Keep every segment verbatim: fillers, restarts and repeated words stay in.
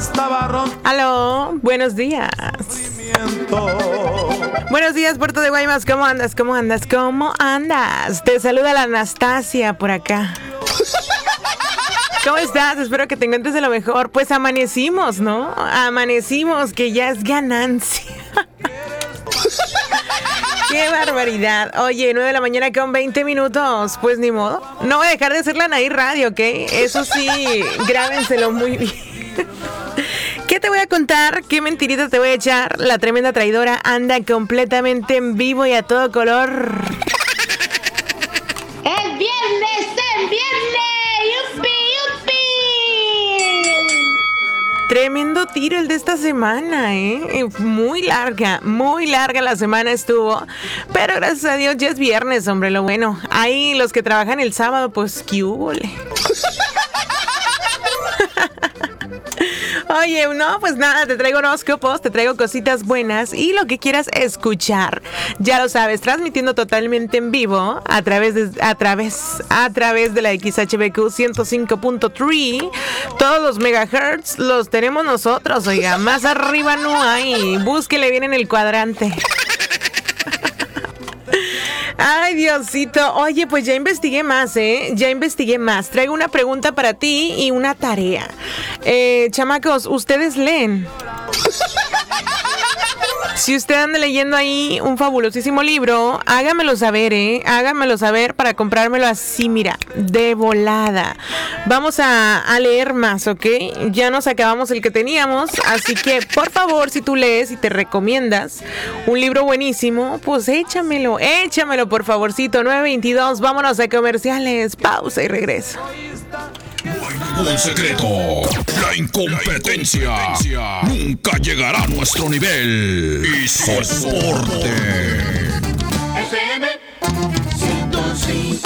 Aló, buenos días. Buenos días, Puerto de Guaymas. ¿Cómo andas? ¿Cómo andas? ¿Cómo andas? Te saluda la Anastasia por acá. ¿Cómo estás? Espero que te encuentres de lo mejor. Pues amanecimos, ¿no? Amanecimos, que ya es ganancia. ¡Qué barbaridad! Oye, nueve de la mañana con veinte minutos. Pues ni modo. No voy a dejar de hacer la Anaí Radio, ¿ok? Eso sí, grábenselo muy bien. ¿Qué te voy a contar? ¿Qué mentirita te voy a echar? La tremenda traidora anda completamente en vivo y a todo color. ¡Es viernes! ¡Es viernes! ¡Yupi, yupi! Tremendo tiro el de esta semana, ¿eh? Muy larga, muy larga la semana estuvo. Pero gracias a Dios ya es viernes, hombre, lo bueno. Ahí los que trabajan el sábado, pues, ¿qué húbole? Oye, no, pues nada, te traigo horóscopos, te traigo cositas buenas y lo que quieras escuchar. Ya lo sabes, transmitiendo totalmente en vivo a través de, a través, a través de la X H B Q ciento cinco punto tres. Todos los megahertz los tenemos nosotros, oiga, más arriba no hay. Búsquele bien en el cuadrante. Ay, Diosito. Oye, pues ya investigué más, ¿eh? Ya investigué más. Traigo una pregunta para ti y una tarea. Eh, chamacos, ¿ustedes leen? Si usted anda leyendo ahí un fabulosísimo libro, hágamelo saber, ¿eh? Hágamelo saber para comprármelo así, mira, de volada. Vamos a, a leer más, ¿ok? Ya nos acabamos el que teníamos, así que, por favor, si tú lees y te recomiendas un libro buenísimo, pues échamelo, échamelo, por favorcito. nueve veintidós, vámonos a comerciales. Pausa y regreso. Un secreto, la incompetencia nunca llegará a nuestro nivel. Y soporte. F M ciento cinco.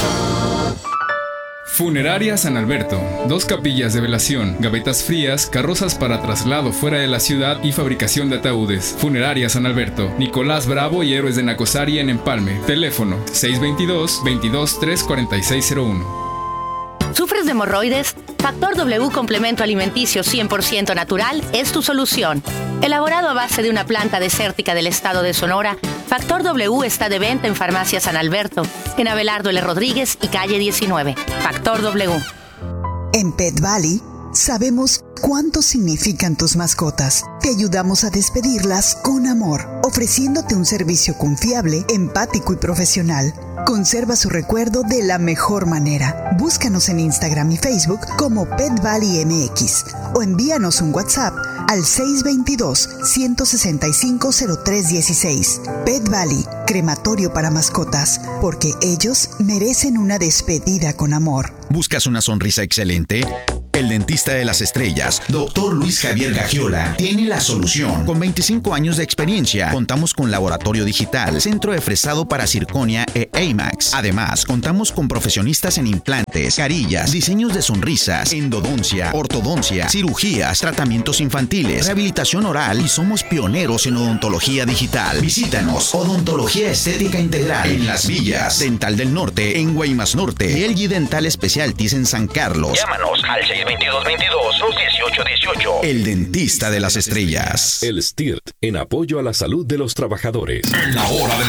Funeraria San Alberto. Dos capillas de velación, gavetas frías, carrozas para traslado fuera de la ciudad y fabricación de ataúdes. Funeraria San Alberto. Nicolás Bravo y Héroes de Nacosari en Empalme. Teléfono seis veintidós, veintidós, tres cuarenta y seis cero uno. ¿Sufres de hemorroides? Factor W Complemento Alimenticio cien por ciento natural es tu solución. Elaborado a base de una planta desértica del estado de Sonora, Factor W está de venta en Farmacia San Alberto, en Abelardo L. Rodríguez y calle diecinueve. Factor W. En Pet Valley sabemos cuánto significan tus mascotas. Te ayudamos a despedirlas con amor, ofreciéndote un servicio confiable, empático y profesional. Conserva su recuerdo de la mejor manera. Búscanos en Instagram y Facebook como Pet Valley M X o envíanos un WhatsApp al seis veintidós, ciento sesenta y cinco, cero tres dieciséis. Pet Valley, crematorio para mascotas, porque ellos merecen una despedida con amor. ¿Buscas una sonrisa excelente? El dentista de las estrellas, doctor Luis Javier Gagiola, tiene la solución. Con veinticinco años de experiencia, contamos con laboratorio digital, centro de fresado para circonia e AMAX. Además, contamos con profesionistas en implantes, carillas, diseños de sonrisas, endodoncia, ortodoncia, cirugías, tratamientos infantiles, rehabilitación oral y somos pioneros en odontología digital. Visítanos, Odontología Estética Integral en Las Villas, Dental del Norte en Guaymas Norte y L G Dental Specialties en San Carlos. Llámanos al seis veintidós, veintidós, dieciocho dieciocho. El dentista de las estrellas. El S T I R T en apoyo a la salud de los trabajadores. En la hora de